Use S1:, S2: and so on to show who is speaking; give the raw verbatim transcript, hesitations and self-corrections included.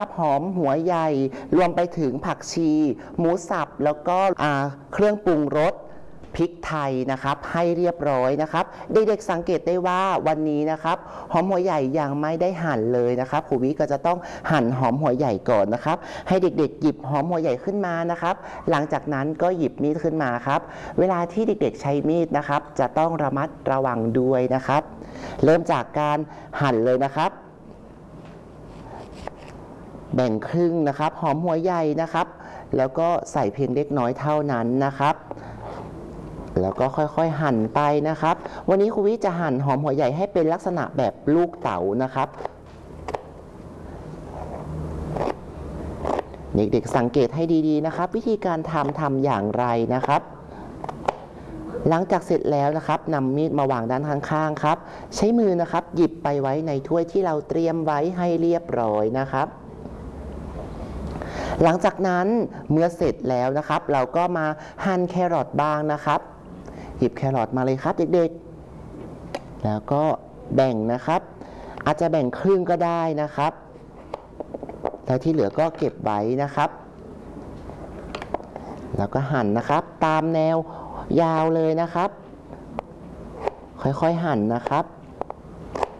S1: หอมหัวใหญ่รวมไปถึงผักชีหมูสับแล้วก็เครื่องปรุงรสพริกไทยนะครับให้เรียบร้อยนะครับเด็กๆสังเกตได้ว่าวันนี้นะครับหอมหัวใหญ่ยังไม่ได้หั่นเลยนะครับครูวิก็จะต้องหั่นหอมหัวใหญ่ก่อนนะครับให้เด็กๆหยิบหอมหัวใหญ่ขึ้นมานะครับหลังจากนั้นก็หยิบมีดขึ้นมาครับเวลาที่เด็กๆใช้มีดนะครับจะต้องระมัดระวังด้วยนะครับเริ่มจากการหั่นเลยนะครับแบ่งครึ่งนะครับหอมหัวใหญ่นะครับแล้วก็ใส่เพียงเล็กน้อยเท่านั้นนะครับแล้วก็ค่อยๆหั่นไปนะครับวันนี้ครูวิจะหั่นหอมหัวใหญ่ให้เป็นลักษณะแบบลูกเต๋านะครับเด็กๆสังเกตให้ดีๆนะครับวิธีการทำทำอย่างไรนะครับหลังจากเสร็จแล้วนะครับนำมีดมาวางด้านข้างๆครับใช้มือนะครับหยิบไปไว้ในถ้วยที่เราเตรียมไว้ให้เรียบร้อยนะครับหลังจากนั้นเมื่อเสร็จแล้วนะครับเราก็มาหั่นแครอทบ้างนะครับหยิบแครอทมาเลยครับเด็กๆแล้วก็แบ่งนะครับอาจจะแบ่งครึ่งก็ได้นะครับแล้วที่เหลือก็เก็บไว้นะครับแล้วก็หั่นนะครับตามแนวยาวเลยนะครับค่อยๆหั่นนะครับ